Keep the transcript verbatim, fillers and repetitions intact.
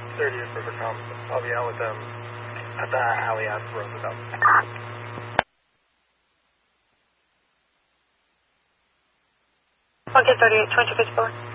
thirty is River Com. I'll be out with them at the alley at Roosevelt. Okay, thirty-eight, twenty-fifth floor.